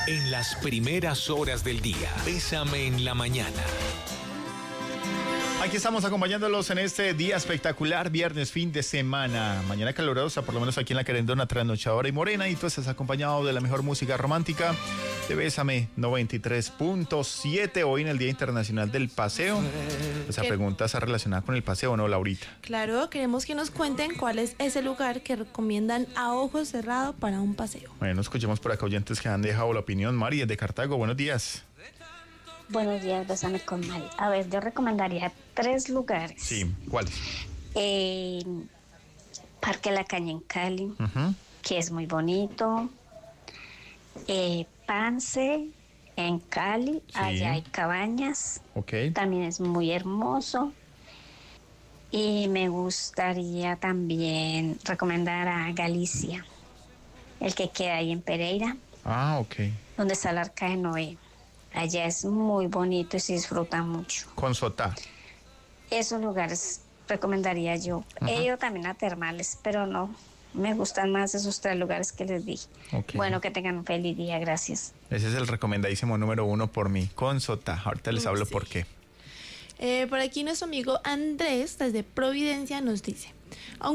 En las primeras horas del día, Bésame en la mañana. Aquí estamos acompañándolos en este día espectacular, viernes, fin de semana. Mañana calurosa, por lo menos aquí en la Querendona, trasnochadora y morena. Y tú estás acompañado de la mejor música romántica de Bésame 93.7. Hoy en el Día Internacional del Paseo. Esa pregunta está relacionada con el paseo, ¿no, Laurita? Claro, queremos que nos cuenten cuál es ese lugar que recomiendan a ojo cerrado para un paseo. Bueno, escuchemos por acá oyentes que han dejado la opinión. Mari, desde Cartago, buenos días. Buenos días, Bésame con Mari. A ver, yo recomendaría 3 lugares. Sí, ¿cuáles? Parque La Caña en Cali, que es muy bonito. Pance en Cali, Sí. allá hay cabañas. Ok. También es muy hermoso. Y me gustaría también recomendar a Galicia, el que queda ahí en Pereira, Ah, ok. donde está el Arca de Noé. Allá es muy bonito y se disfruta mucho. Con Sotá. Esos lugares recomendaría yo. He ido también a termales, pero no, me gustan más esos 3 lugares que les dije. Ok. Bueno, que tengan un feliz día, gracias. Ese es el recomendadísimo número 1 por mí, con Sotá. Ahorita les hablo Sí. por qué. Por aquí nuestro amigo Andrés, desde Providencia, nos dice: